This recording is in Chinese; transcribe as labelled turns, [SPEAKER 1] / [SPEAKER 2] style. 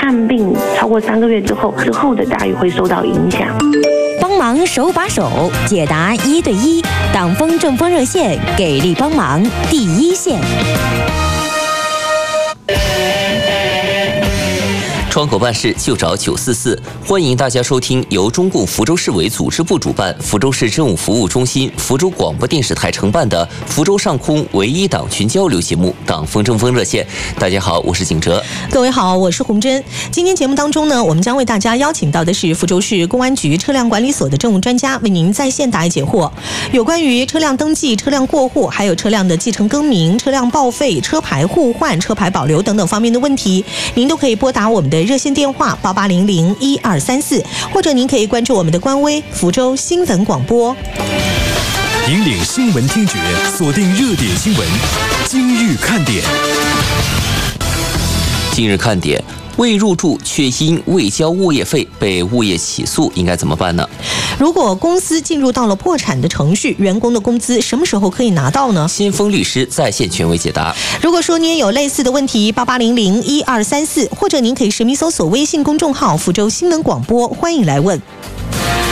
[SPEAKER 1] 看病超过3个月之后的待遇会受到影响。
[SPEAKER 2] 帮忙手把手解答1对1，党风政风热线给力帮忙第一线。
[SPEAKER 3] 窗口办事就找944，欢迎大家收听由中共福州市委组织部主办、福州市政务服务中心、福州广播电视台承办的福州上空唯一党群交流节目《党风政风热线》。大家好，我是景哲。
[SPEAKER 4] 各位好，我是洪真。今天节目当中呢，我们将为大家邀请到的是福州市公安局车辆管理所的政务专家，为您在线答疑解惑。有关于车辆登记、车辆过户，还有车辆的继承更名、车辆报废、车牌互换、车牌保留等等方面的问题，您都可以拨打我们的热线电话88001234，或者您可以关注我们的官微福州新闻广播。
[SPEAKER 5] 引领新闻听觉，锁定热点新闻，今日看点。
[SPEAKER 3] 今日看点：未入住却因未交物业费被物业起诉，应该怎么办呢？
[SPEAKER 4] 如果公司进入到了破产的程序，员工的工资什么时候可以拿到呢？
[SPEAKER 3] 先锋律师在线权威解答。
[SPEAKER 4] 如果说你也有类似的问题，88001234，或者您可以实名搜索微信公众号福州新闻广播，欢迎来问。